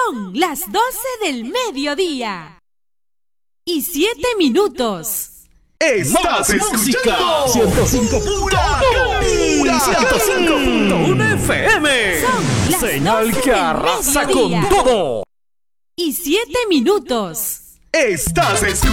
Son las 12 del mediodía y 7 minutos. Estás escuchando 105.1 FM. Señal que arrasa con todo. Y 7 minutos. Estás escuchando